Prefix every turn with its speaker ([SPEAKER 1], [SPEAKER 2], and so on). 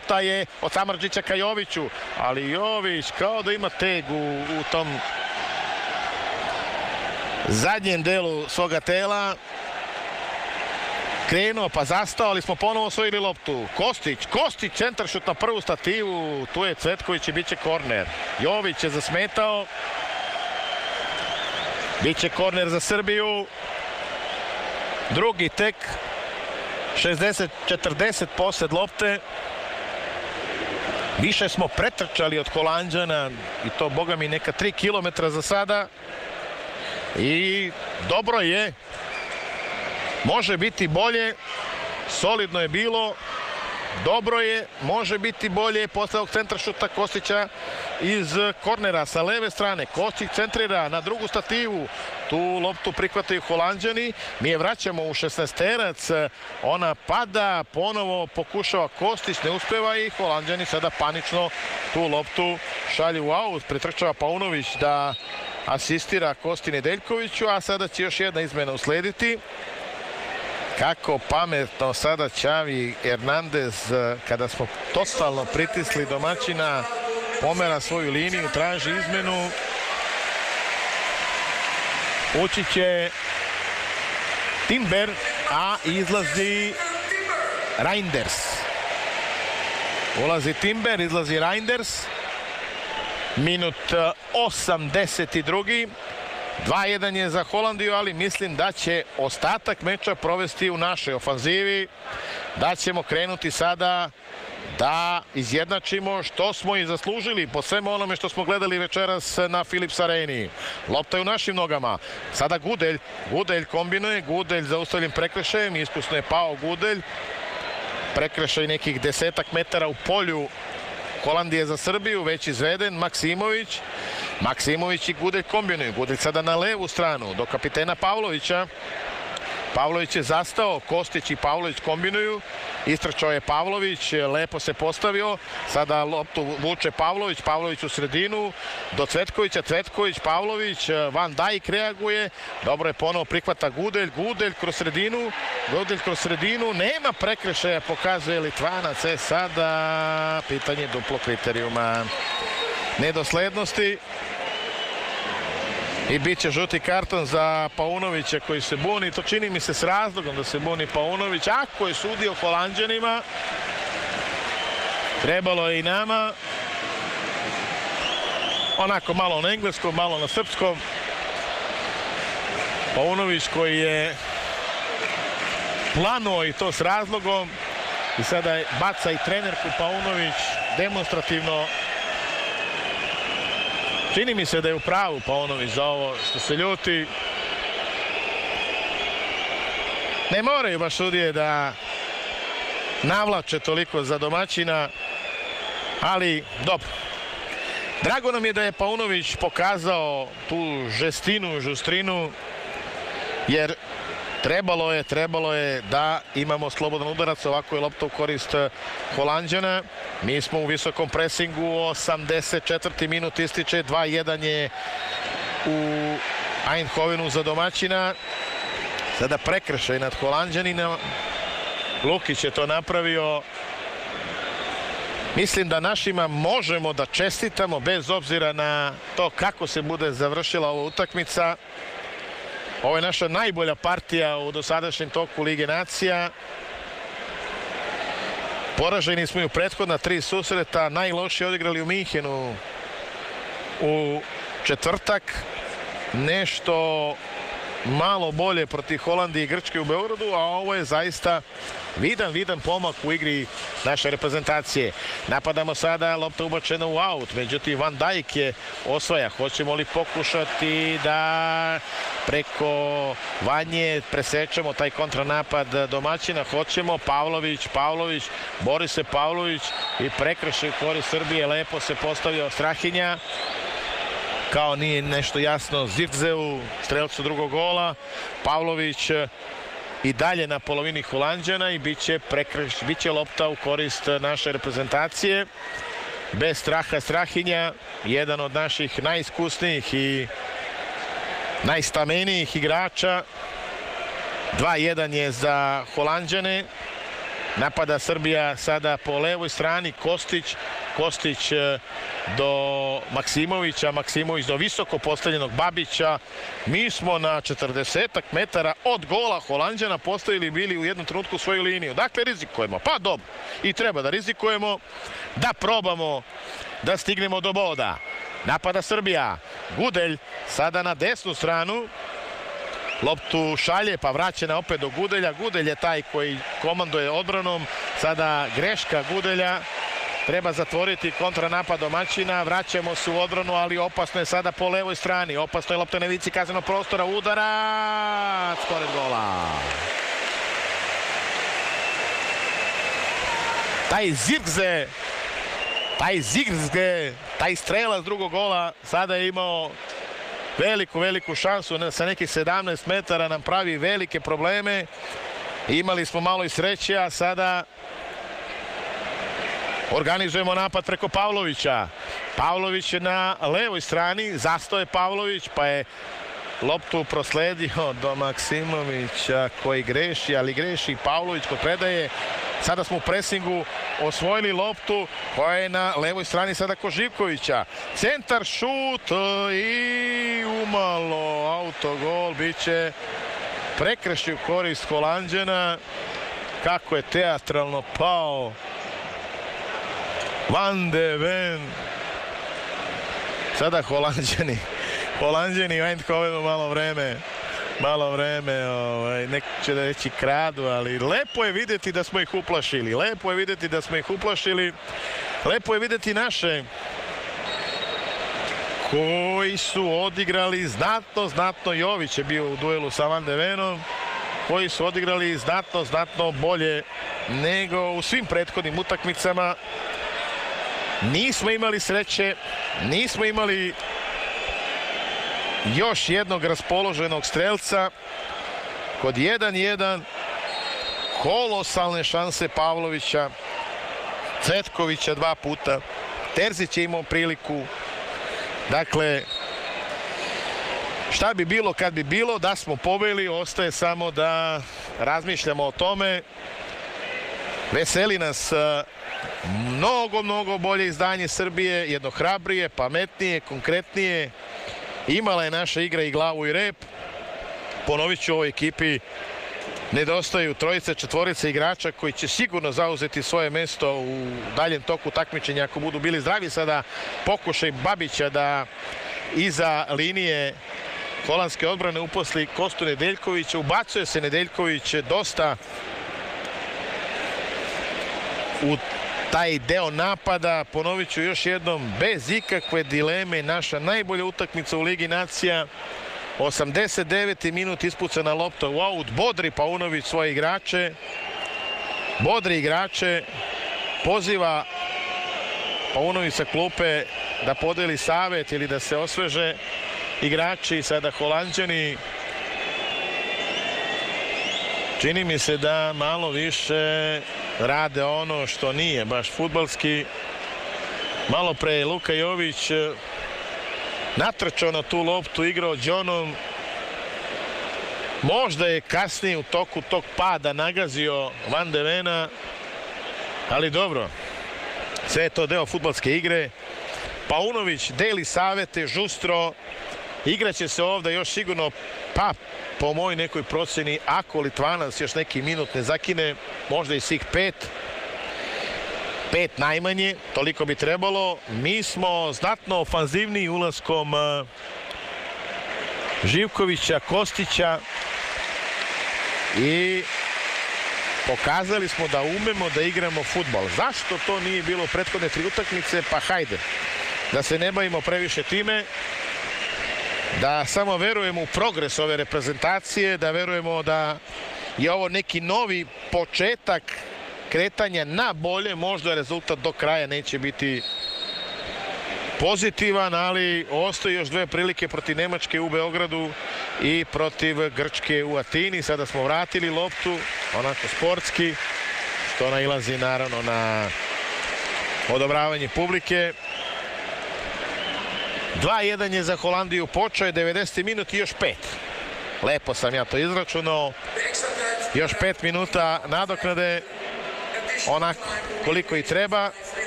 [SPEAKER 1] lopta je od Samardžića ka Joviću, ali Jović kao da ima teg u tom zadnjem delu svoga tela. Krenuo pa zastao, ali smo ponovo osvojili loptu. Kostić, centaršut na prvu stativu, tu je Cvetković i bit će korner. Jović je zasmetao. Biće korner za Srbiju. Drugi tek. 60-40 posed lopte. Više smo pretrčali od Holanđana i to, boga mi, neka 3 kilometra za sada. I dobro je. Može biti bolje. Solidno je bilo. Dobro je, može biti bolje. Posle ovog centaršuta Kostića iz kornera sa leve strane. Kostić centrira na drugu stativu. Tu loptu prihvataju Holanđani. Mi je vraćamo u 16-terac. Ona pada, ponovo pokušava Kostić, ne uspeva i Holanđani sada panično tu loptu šalju u aut. Pretrčava Paunović da asistira Kosti Nedeljkoviću, a sada će još jedna izmena uslediti. Kako pametno sada Xavi Hernandez, kada smo totalno pritisli domaćina, pomera svoju liniju, traži izmenu. Ući će Timber, a izlazi Reinders. Ulazi Timber, izlazi Reinders. Minut 82. 2-1 je za Holandiju, ali mislim da će ostatak meča provesti u našoj ofanzivi. Da ćemo krenuti sada da izjednačimo što smo i zaslužili po svemu onome što smo gledali večeras na Philips Areni. Lopta je u našim nogama. Sada Gudelj kombinuje. Gudelj zaustavljen prekršajem. Iskusno je pao Gudelj. Prekršaj nekih 10 metara u polju Holandije za Srbiju, već izveden. Maksimović i Gudelj kombinuju. Gudelj sada na levu stranu do kapitena Pavlovića. Pavlović je zastao, Kostić i Pavlović kombinuju. Istrčao je Pavlović, lepo se postavio. Sada loptu vuče Pavlović u sredinu. Do Cvetkovića, Pavlović, Van Dijk reaguje. Dobro je, ponovo prihvata Gudelj kroz sredinu. Nema prekršaja, pokazuje Litvanac. Sada pitanje duplo kriterijuma nedoslednosti. I bit će žuti karton za Paunovića koji se buni. To čini mi se s razlogom da se buni Paunović. Ako je sudio Holanđanima, trebalo je i nama. Onako malo na engleskom, malo na srpskom. Paunović koji je planuo i to s razlogom. I sada baca i trenerku Paunović demonstrativno. Čini mi se da je u pravu Paunović za ovo što se ljuti. Ne moraju baš sudije da navlače toliko za domaćina, ali dobro. Drago nam je da je Paunović pokazao tu žestinu, žustrinu, jer trebalo je da imamo slobodan udarac. Ovako je lopta u korist Holanđana. Mi smo u visokom presingu, 84. minut ističe, 2-1 je u Eindhovenu za domaćina. Sada prekršaj nad Holanđanina. Lukić je to napravio. Mislim da našima možemo da čestitamo bez obzira na to kako se bude završila ova utakmica. Ovo je naša najbolja partija u dosadašnjem toku Lige nacija. Poraženi smo i u prethodna 3 susreta, najlošije odigrali u Minhenu u četvrtak. Nešto malo bolje protiv Holandije i Grčke u Beogradu, a ovo je zaista vidan pomak u igri naše reprezentacije. Napadamo sada, lopta ubačena u aut, međutim Van Dijk je osvaja. Hoćemo li pokušati da preko Vanje presečemo taj kontranapad domaćina? Hoćemo. Pavlović, bori se Pavlović i prekršaj u korist Srbije. Lepo se postavio Strahinja. Kao nije nešto jasno Zirkzeu, strelcu drugog gola. Pavlović i dalje na polovini Holanđana i bit će lopta u korist naše reprezentacije. Bez straha Strahinja, jedan od naših najiskusnijih i najstamenijih igrača. 2-1 je za Holanđane. Napada Srbija sada po levoj strani, Kostić do Maksimovića, Maksimović do visoko postavljenog Babića. Mi smo na 40 metara od gola Holanđana postavili bili u jednom trenutku svoju liniju. Dakle, rizikujemo, pa dobro, i treba da rizikujemo, da probamo da stignemo do boda. Napada Srbija, Gudelj sada na desnu stranu, loptu šalje pa vraćena opet do Gudelja. Gudelj je taj koji komanduje odbranom, sada greška Gudelja, treba zatvoriti kontranapad domaćina, vraćamo se u odbranu, ali opasno je sada po levoj strani, opasno je lopta na ivici kaznenog prostora, udarac pored gola. Taj strelac drugog gola sada je imao veliku šansu, sa nekih 17 metara nam pravi velike probleme. Imali smo malo i sreće, a sada organizujemo napad preko Pavlovića. Pavlović je na levoj strani, zastao je Pavlović, pa je loptu prosledio do Maksimovića koji greši, ali greši Pavlović kod predaje. Sada smo u presingu osvojili loptu koja je na levoj strani sada kod Živkovića. Centar, šut i umalo autogol. Biće prekršaj u korist Holanđana. Kako je teatralno pao Van de Ven. Sada Holanđani u Eindhovenu malo vreme, neko će da reći kradu, ali lepo je vidjeti da smo ih uplašili. Lepo je vidjeti naše koji su odigrali znatno, Jović je bio u duelu sa Van de Venom, koji su odigrali znatno bolje nego u svim prethodnim utakmicama. Nismo imali sreće, nismo imali još jednog raspoloženog strelca. Kod 1-1 kolosalne šanse Pavlovića, Cvetkovića 2 puta, Terzić je imao priliku. Dakle, šta bi bilo kad bi bilo, da smo pobedili, ostaje samo da razmišljamo o tome. Veseli nas mnogo bolje izdanje Srbije, jedno hrabrije, pametnije, konkretnije. Imala je naša igra i glavu i rep. Ponovit ću, ovoj ekipi nedostaju 3-4 igrača koji će sigurno zauzeti svoje mesto u daljem toku takmičenja ako budu bili zdravi. Sada pokušaj Babića da iza linije holandske odbrane uposli Kostu Nedeljkovića. Ubacuje se Nedeljković dosta u taj deo napada. Ponovit ću još jednom, bez ikakve dileme, naša najbolja utakmica u Ligi nacija. 89. minut, ispucana lopta u aut, bodri Paunović svoje igrače. Poziva Paunović sa klupe da podeli savet ili da se osveže igrači. Sada Holanđani, čini mi se da malo više rade ono što nije baš fudbalski. Malo pre je Luka Jović natrčao na tu loptu, igrao Đonom. Možda je kasnije u toku tog pada nagazio Van de Vena, ali dobro, sve je to deo fudbalske igre. Paunović deli savete žustro. Igraće se ovdje još sigurno, pa po mojoj nekoj procjeni, ako Litvanac još neki minut ne zakine, možda i svih 5 najmanje, toliko bi trebalo. Mi smo znatno ofanzivniji ulaskom Živkovića, Kostića i pokazali smo da umemo da igramo fudbal. Zašto to nije bilo prethodne 3 utakmice? Pa hajde, da se ne bavimo previše time, da samo verujemo u progres ove reprezentacije, da verujemo da je ovo neki novi početak kretanja na bolje. Možda rezultat do kraja neće biti pozitivan, ali ostaje još 2 prilike protiv Nemačke u Beogradu i protiv Grčke u Atini. Sada smo vratili loptu onako sportski, što nailazi naravno na odobravanje publike. 2-1 je za Holandiju počeo, je 90. minut i još 5. Lepo sam ja to izračunao. Još 5 minuta nadoknade. onako koliko i treba.